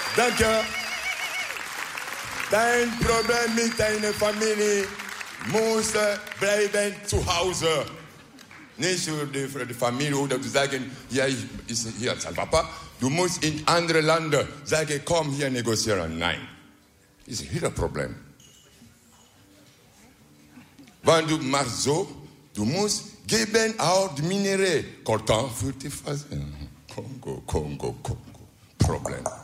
Danke. Dein Problem mit deiner Familie muss bleiben zu Hause. Nicht für die Familie oder du sagen, ja, ich ist hier als Papa. Du musst in andere Länder sagen, komm hier negozieren. Nein. Das ist ihr Problem. Wenn du machst so, du musst geben auch die Minerais. Coltan für die Phase. Kongo. Problem.